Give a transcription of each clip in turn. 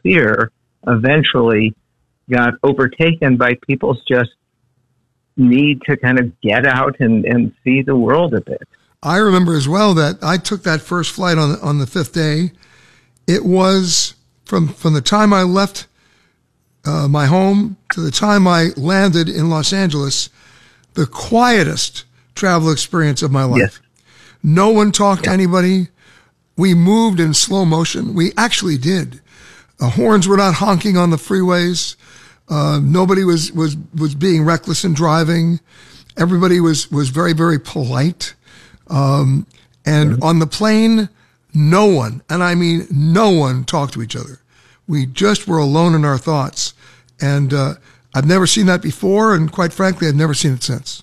fear eventually got overtaken by people's just need to kind of get out and see the world a bit. I remember as well that I took that first flight on the fifth day. It was from the time I left my home to the time I landed in Los Angeles, the quietest travel experience of my life. Yes. No one talked to anybody. We moved in slow motion. We actually did. Horns were not honking on the freeways. Nobody was being reckless in driving. Everybody was very, very polite. And on the plane, no one, and I mean no one, talked to each other. We just were alone in our thoughts. And I've never seen that before, and quite frankly, I've never seen it since.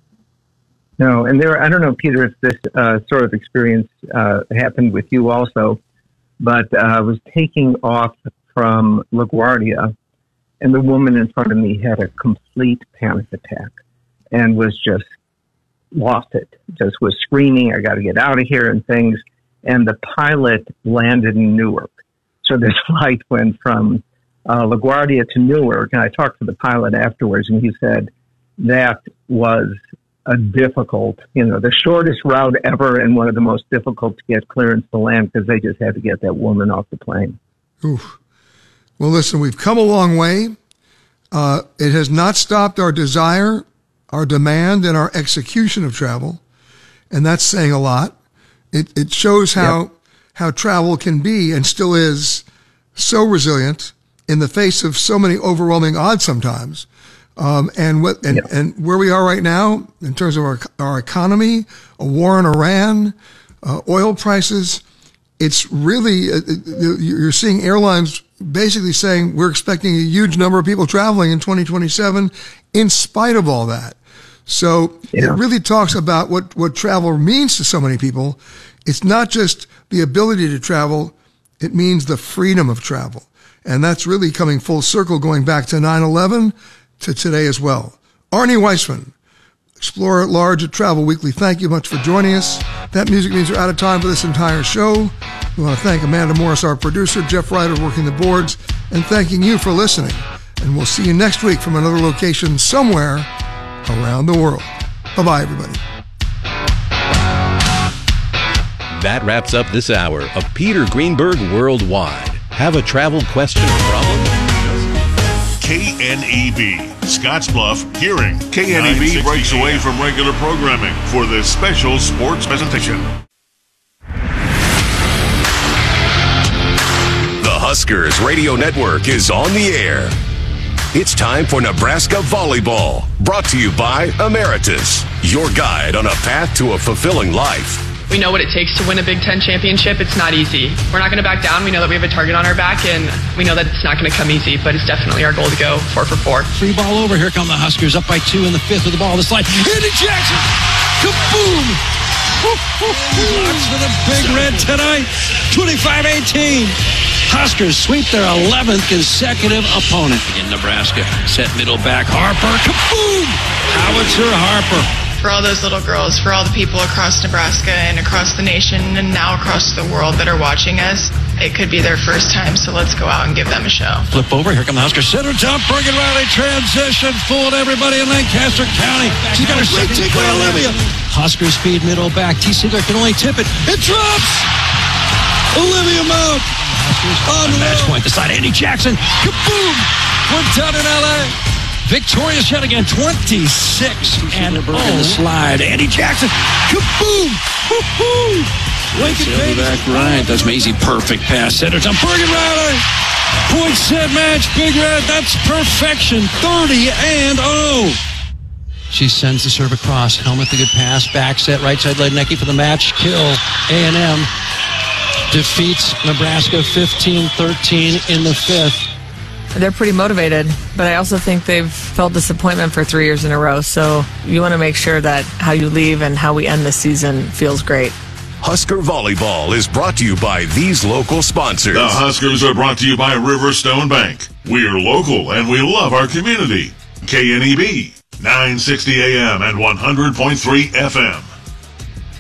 No, and I don't know, Peter, if this sort of experience happened with you also, but I was taking off from LaGuardia, and the woman in front of me had a complete panic attack and was just lost it, just was screaming, I got to get out of here and things. And the pilot landed in Newark. So this flight went from LaGuardia to Newark, and I talked to the pilot afterwards, and he said that was a difficult, the shortest route ever and one of the most difficult to get clearance to land because they just had to get that woman off the plane. Oof. Well, listen, we've come a long way. It has not stopped our desire, our demand, and our execution of travel, and that's saying a lot. It shows how travel can be and still is so resilient in the face of so many overwhelming odds sometimes. And where we are right now in terms of our economy, a war in Iran, oil prices, it's really, you're seeing airlines basically saying we're expecting a huge number of people traveling in 2027 in spite of all that. So it really talks about what travel means to so many people. It's not just the ability to travel, it means the freedom of travel. And that's really coming full circle, going back to 9/11 to today as well. Arnie Weissman, Explorer at Large at Travel Weekly, thank you much for joining us. That music means we're out of time for this entire show. We want to thank Amanda Morris, our producer, Jeff Ryder working the boards, and thanking you for listening. And we'll see you next week from another location somewhere around the world. Bye-bye, everybody. That wraps up this hour of Peter Greenberg Worldwide. Have a travel question or problem? KNEB, Scottsbluff Hearing. KNEB breaks away from regular programming for this special sports presentation. The Huskers Radio Network is on the air. It's time for Nebraska Volleyball, brought to you by Emeritus, your guide on a path to a fulfilling life. We know what it takes to win a Big Ten championship. It's not easy. We're not going to back down. We know that we have a target on our back, and we know that it's not going to come easy, but it's definitely our goal to go 4 for 4. Free ball over. Here come the Huskers up by 2 in the 5th with the ball on the slide. Andy Jackson! Kaboom! Blocks for the Big Red tonight. 25-18. Huskers sweep their 11th consecutive opponent in Nebraska. Set middle back. Harper. Kaboom! Howitzer Harper. For all those little girls, for all the people across Nebraska and across the nation and now across the world that are watching us, it could be their first time, so let's go out and give them a show. Flip over, here come the Huskers. Center jump, Bergen Riley transition, fooled everybody in Lancaster County. She's got her great take by Olivia. Huskers speed middle back. T. Siegler can only tip it. It drops! Olivia Mount. On match point, the side, Andy Jackson. Kaboom! We're done in L.A. Victorious yet again, 26 and in the slide. Andy Jackson, kaboom! Woo-hoo! Lincoln Page. Back right, that's Maisie, perfect pass. Center to Bergen Riley. Point set match, Big Red, that's perfection. 30-0. She sends the serve across. Helmet, the good pass. Back set, right side Lednicki for the match. Kill. A&M defeats Nebraska 15-13 in the 5th. They're pretty motivated, but I also think they've felt disappointment for 3 years in a row. So you want to make sure that how you leave and how we end the season feels great. Husker Volleyball is brought to you by these local sponsors. The Huskers are brought to you by Riverstone Bank. We're local and we love our community. KNEB, 960 AM and 100.3 FM.